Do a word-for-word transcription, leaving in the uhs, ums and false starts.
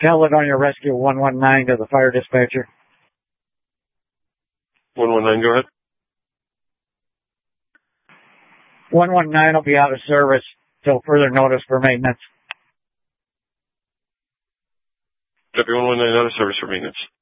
Caledonia Rescue one one nine to the fire dispatcher. one one nine, go ahead. one one nine will be out of service till further notice for maintenance. Copy one one nine, out of service for maintenance.